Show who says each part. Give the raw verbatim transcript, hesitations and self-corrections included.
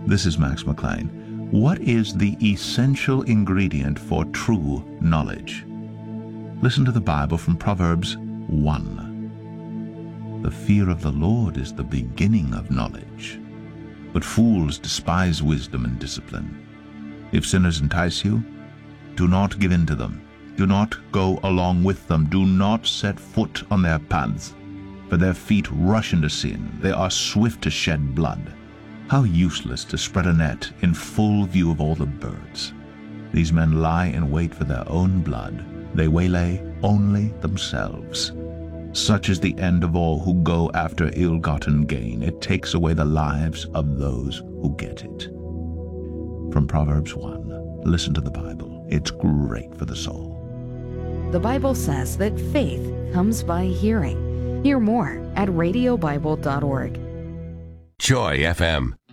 Speaker 1: This is Max McLean. What is the essential ingredient for true knowledge? Listen to the Bible from Proverbs one. The fear of the Lord is the beginning of knowledge, but fools despise wisdom and discipline. If sinners entice you, do not give in to them. Do not go along with them. Do not set foot on their paths, for their feet rush into sin. They are swift to shed blood. How useless to spread a net in full view of all the birds. These men lie in wait for their own blood. They waylay only themselves. Such is the end of all who go after ill-gotten gain. It takes away the lives of those who get it. From Proverbs one, listen to the Bible. It's great for the soul.
Speaker 2: The Bible says that faith comes by hearing. Hear more at radio bible dot org.
Speaker 3: Joy F M.